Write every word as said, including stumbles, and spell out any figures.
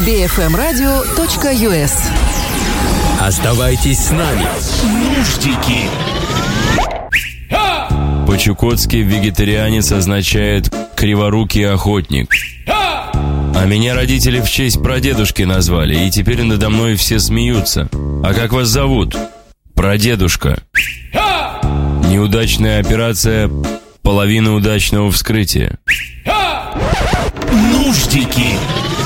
би эф эм радио точка ю эс. Оставайтесь с нами. Нуждики. По-чукотски вегетарианец означает «криворукий охотник». А меня родители в честь прадедушки назвали, и теперь надо мной все смеются. А как вас зовут? Прадедушка. Неудачная операция, половина удачного вскрытия. Нуждики.